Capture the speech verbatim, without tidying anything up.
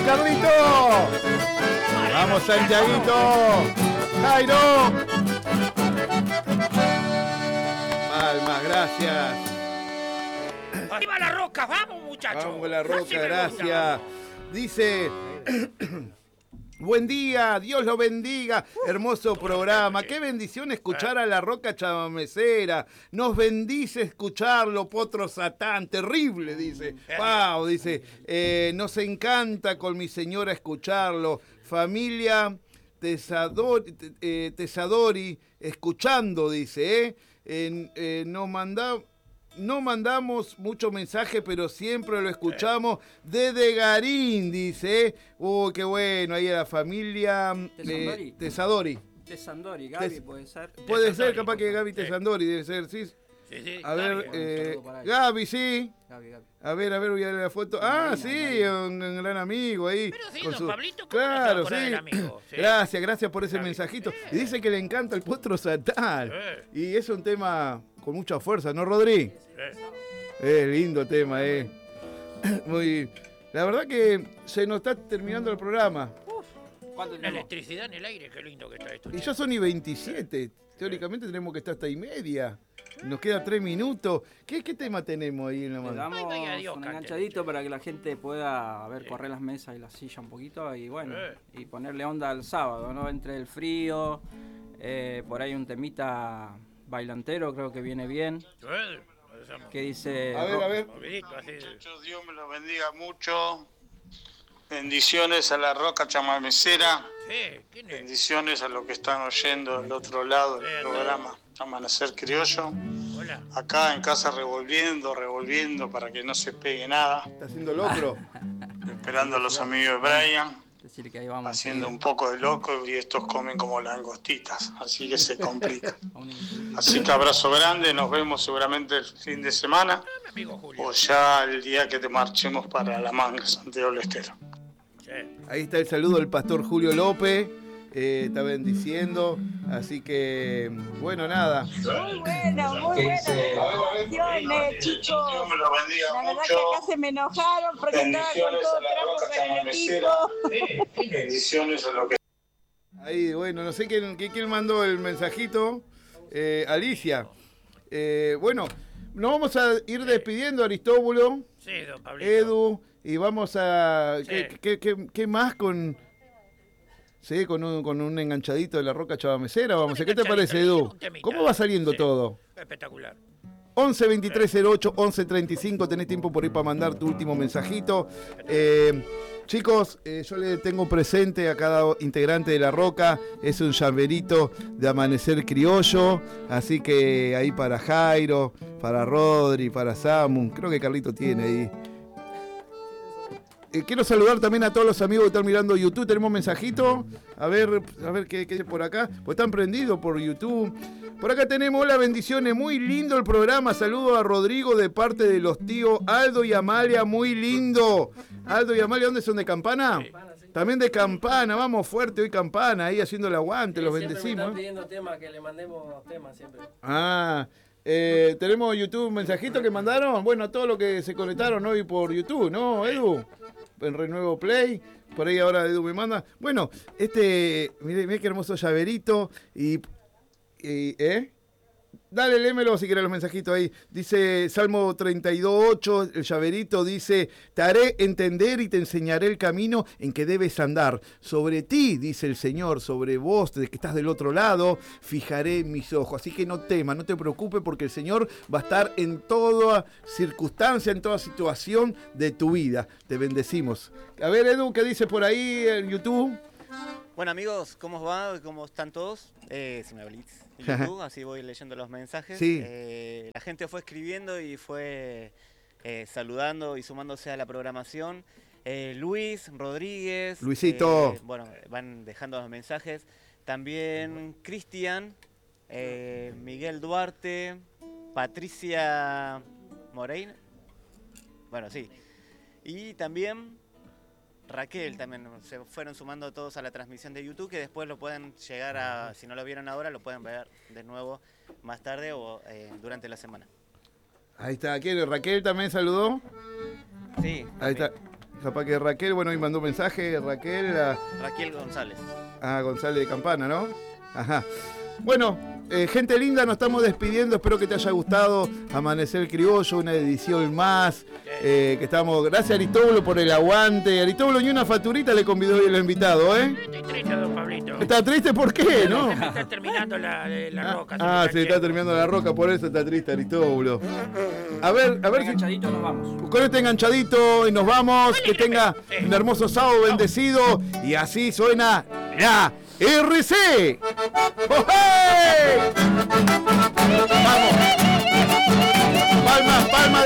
Carlito! ¡Vamos, Santiaguito! ¡Jairo! Palmas, gracias. ¡Arriba la Roca! ¡Vamos, muchachos! Vamos, la Roca, gracias. Dice... Buen día, Dios lo bendiga, hermoso programa, qué bendición escuchar a la Roca Chamamecera, nos bendice escucharlo, Potro Satán, terrible, dice, wow, dice, eh, nos encanta con mi señora escucharlo, familia Tesadori, eh, Tesadori escuchando, dice, eh, eh, eh, nos manda... No mandamos mucho mensaje, pero siempre lo escuchamos desde Garín, dice. Uy, qué bueno, ahí a la familia eh, Tesadori. Tesandori, Gaby Tes puede ser. Puede Tesandori, ser, capaz que Gaby Tesandori, debe ser, sí. Sí, sí, A ver, Gaby, eh, Gaby, sí. Gaby, Gaby. A ver, a ver, voy a ver la foto. Ah, Marina, sí, Marina. un, un gran amigo ahí. Pero sí, con don su... Pablito, ¿cómo claro, no se va a sí. acordar del amigo? Sí. Gracias, gracias por ese Gaby. mensajito. Eh. Y dice que le encanta el Potro Satán. Eh. Y es un tema con mucha fuerza, ¿no, Rodri? Eh. Eh, lindo tema, eh. Muy. La verdad que se nos está terminando el programa. ¿Cuánto La tenemos? electricidad en el aire, qué lindo que está esto. Y ya son y veintisiete. Teóricamente tenemos que estar hasta y media. Nos queda tres minutos. ¿Qué, qué tema tenemos ahí en la Le mano? damos Ay, ay, adiós, un cante, enganchadito muchacho. para que la gente pueda a ver Sí. correr las mesas y la silla un poquito y bueno, Eh. y ponerle onda al sábado, ¿no? Entre el frío, eh, por ahí un temita bailantero, creo que viene bien. Eh, Que dice... A ver, a ver. movidito, así. Muchachos, Dios me los bendiga mucho. Bendiciones a la Roca Chamamecera. Sí, ¿quién es? Bendiciones a los que están oyendo del otro lado del programa Amanecer Criollo. Hola. Acá en casa revolviendo, revolviendo para que no se pegue nada. Está haciendo locro. Esperando a los amigos de Brian. Decir que ahí vamos. Haciendo un poco de loco y estos comen como langostitas. Así que se complica. Así que abrazo grande. Nos vemos seguramente el fin de semana. Ah, mi amigo Julio. O ya el día que te marchemos para La Manga, Santiago del Estero. Sí. Ahí está el saludo del pastor Julio López. Eh, está bendiciendo. Así que, bueno, nada. Muy bueno, muy buenas declaraciones, chicos. Dios me los bendiga La verdad mucho. que acá se me enojaron porque estaba con Bendiciones todo a la trapo Roca con el Chamamecera. equipo. Bendiciones a lo que... Ahí, bueno, no sé quién, quién, quién mandó el mensajito. Eh, Alicia. Eh, bueno, nos vamos a ir despidiendo, Aristóbulo, Sí, don Pablito. Edu, y vamos a... Sí. ¿Qué, qué, qué, qué más con...? Sí, con un, con un enganchadito de la Roca Chamamecera, vamos. Un ¿Qué te parece, enganchadito, Edu? un temita. ¿Cómo va saliendo Sí. todo? Espectacular. once veintitrés cero ocho once treinta y cinco, tenés tiempo por ahí para mandar tu último mensajito. Eh, chicos, eh, yo le tengo presente a cada integrante de La Roca, es un llaverito de Amanecer Criollo, así que ahí para Jairo, para Rodri, para Samu, creo que Carlito tiene ahí. Eh, quiero saludar también a todos los amigos que están mirando YouTube. Tenemos mensajito. A ver, a ver qué hay por acá. Pues están prendidos por YouTube. Por acá tenemos, hola, bendiciones. Muy lindo el programa. Saludos a Rodrigo de parte de los tíos Aldo y Amalia. Muy lindo. Aldo y Amalia, ¿dónde son? ¿De Campana? Sí. También de Campana. Vamos fuerte hoy, Campana. Ahí haciendo el aguante. Los Siempre me bendecimos. están ¿eh? pidiendo temas, que le mandemos temas siempre. Ah, eh, tenemos YouTube, mensajito que mandaron. Bueno, a todos los que se conectaron hoy por YouTube, ¿no, Edu? En Renuevo Play, por ahí ahora Edu me manda. Bueno, este, mire, mire qué hermoso llaverito. Y, y ¿eh? Dale, lémelo si querés los mensajitos ahí. Dice Salmo treinta y dos ocho, el llaverito dice: te haré entender y te enseñaré el camino en que debes andar. Sobre ti, dice el Señor, sobre vos, de que estás del otro lado, fijaré mis ojos. Así que no temas, no te preocupes, porque el Señor va a estar en toda circunstancia, en toda situación de tu vida. Te bendecimos. A ver, Edu, ¿qué dice por ahí en YouTube? Bueno, amigos, ¿cómo va? ¿Cómo están todos? Eh, si me abrís en YouTube, así voy leyendo los mensajes. Sí. Eh, la gente fue escribiendo y fue eh, saludando y sumándose a la programación. Eh, Luis Rodríguez. Luisito. eh, bueno, van dejando los mensajes. También Cristian, eh, Miguel Duarte, Patricia Moreira. Bueno, sí. Y también Raquel, también se fueron sumando todos a la transmisión de YouTube, que después lo pueden llegar a, si no lo vieron ahora, lo pueden ver de nuevo más tarde o eh, durante la semana. Ahí está, ¿quién? Raquel también saludó. Sí. Ahí está. Capaz que Raquel, bueno, hoy mandó un mensaje, Raquel. A, Raquel González. a González de Campana, ¿no? Ajá. Bueno, eh, gente linda, nos estamos despidiendo. Espero que te haya gustado Amanecer el Criollo, una edición más. Eh, que estamos. Gracias a Aristóbulo por el aguante. Aristóbulo, y una facturita le convidó hoy el invitado, ¿eh? Estoy triste, don Pablito. ¿Está triste por qué, no? Se está terminando la, la roca. Ah, se está terminando la roca, por eso está triste Aristóbulo. A ver, a ver si. Enganchadito nos vamos. Con este enganchadito y nos vamos. Que tenga un hermoso sábado bendecido. Y así suena la R C. ¡Oh, hey! Vamos. Palmas, palmas.